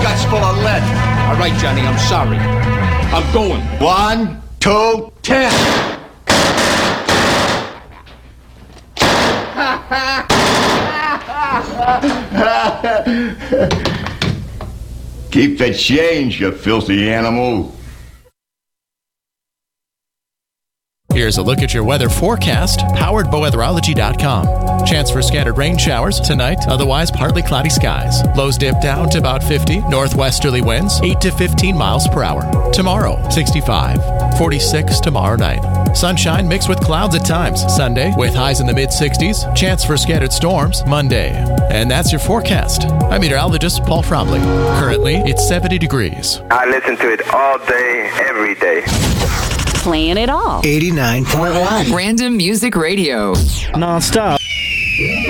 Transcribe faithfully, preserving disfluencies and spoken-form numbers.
guts full of lead. All right, Johnny, I'm sorry. I'm going. One, two, Ten. keep the change, you filthy animal. Here's a look at your weather forecast, powered by weatherology dot com. Chance for scattered rain showers tonight, otherwise partly cloudy skies. Lows dip down to about fifty, northwesterly winds eight to fifteen miles per hour. Tomorrow, sixty-five, forty-six tomorrow night. Sunshine mixed with clouds at times. Sunday, with highs in the mid-sixties, chance for scattered storms Monday. And that's your forecast. I'm meteorologist Paul Fromley. Currently, it's seventy degrees. I listen to it all day, every day. Playing it all. eighty-nine point one. Random Music Radio. Non-stop.